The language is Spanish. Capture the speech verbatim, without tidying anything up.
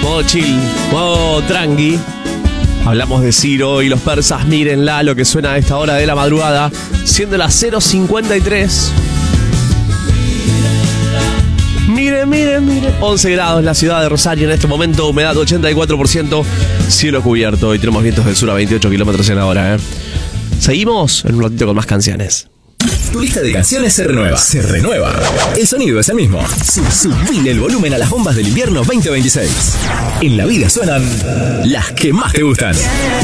modo chill, modo tranqui. Hablamos de Ciro y los persas, mírenla lo que suena a esta hora de la madrugada, siendo las cero cincuenta y tres. Miren, miren, miren. once grados en la ciudad de Rosario en este momento, humedad ochenta y cuatro por ciento, cielo cubierto y tenemos vientos del sur a veintiocho kilómetros en la hora. ¿eh? Seguimos en un ratito con más canciones. Tu lista de canciones se renueva. Se renueva. El sonido es el mismo. Subile el volumen a las bombas del invierno veinte veintiséis. En la vida suenan las que más te gustan.